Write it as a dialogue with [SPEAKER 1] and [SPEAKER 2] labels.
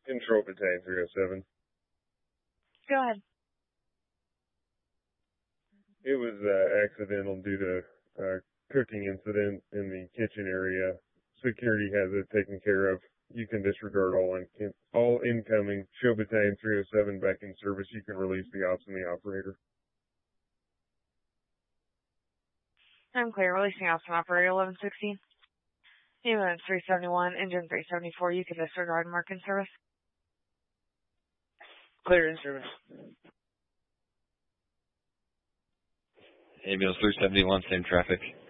[SPEAKER 1] Control Battalion 307.
[SPEAKER 2] Go ahead.
[SPEAKER 1] It was accidental due to cooking incident in the kitchen area. Security has it taken care of. You can disregard all incoming. Show Battalion 307 back in service. You can release the ops and the operator.
[SPEAKER 2] I'm clear. Releasing ops and operator 1160. Ambulance 371, engine 374. You can disregard mark in service.
[SPEAKER 3] Clear in service.
[SPEAKER 4] Ambulance 371, same traffic.